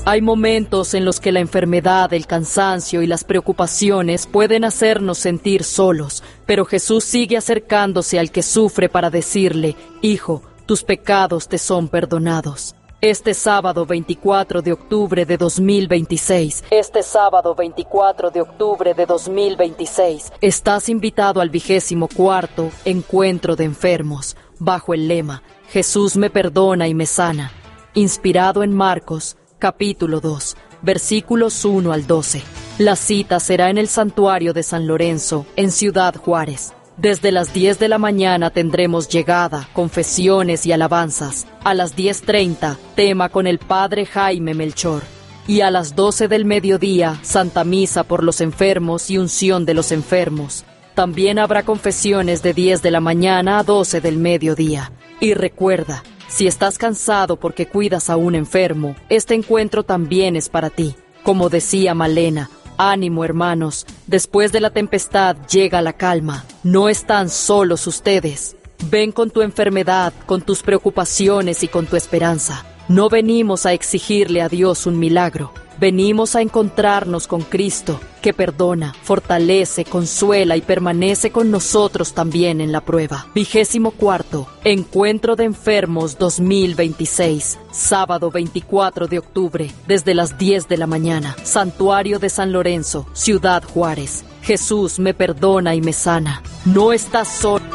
Hay momentos en los que la enfermedad, el cansancio y las preocupaciones pueden hacernos sentir solos, pero Jesús sigue acercándose al que sufre para decirle: Hijo, tus pecados te son perdonados. Este sábado 24 de octubre de 2026, estás invitado al 24º Encuentro de Enfermos, bajo el lema Jesús me perdona y me sana, inspirado en Marcos, capítulo 2, versículos 1 al 12. La cita será en el Santuario de San Lorenzo, en Ciudad Juárez. Desde las 10 de la mañana tendremos llegada, confesiones y alabanzas. A las 10:30, tema con el Padre Jaime Melchor. Y a las 12 del mediodía, Santa Misa por los enfermos y unción de los enfermos. También habrá confesiones de 10 de la mañana a 12 del mediodía. Y recuerda, si estás cansado porque cuidas a un enfermo, este encuentro también es para ti. Como decía Malena, ánimo hermanos, después de la tempestad llega la calma. No están solos ustedes. Ven con tu enfermedad, con tus preocupaciones y con tu esperanza. No venimos a exigirle a Dios un milagro. Venimos a encontrarnos con Cristo, que perdona, fortalece, consuela y permanece con nosotros también en la prueba. 24º Encuentro de Enfermos 2026, sábado 24 de octubre, desde las 10 de la mañana. Santuario de San Lorenzo, Ciudad Juárez. Jesús me perdona y me sana. No estás solo.